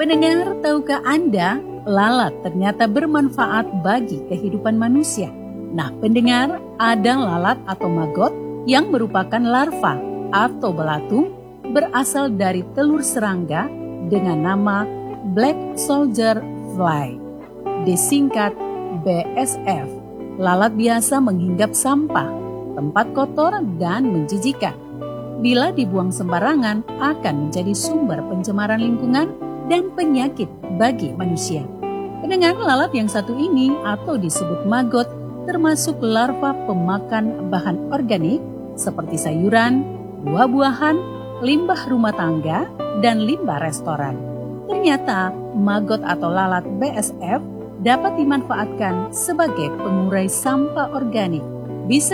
Pendengar, tahukah Anda, lalat ternyata bermanfaat bagi kehidupan manusia? Nah, pendengar, ada lalat atau maggot yang merupakan larva atau belatung berasal dari telur serangga dengan nama Black Soldier Fly, disingkat BSF. Lalat biasa menghinggap sampah, tempat kotor dan menjijikan. Bila dibuang sembarangan, akan menjadi sumber pencemaran lingkungan dan penyakit bagi manusia. Pendengar, lalat yang satu ini atau disebut maggot termasuk larva pemakan bahan organik seperti sayuran, buah-buahan, limbah rumah tangga, dan limbah restoran. Ternyata maggot atau lalat BSF dapat dimanfaatkan sebagai pengurai sampah organik. Bisa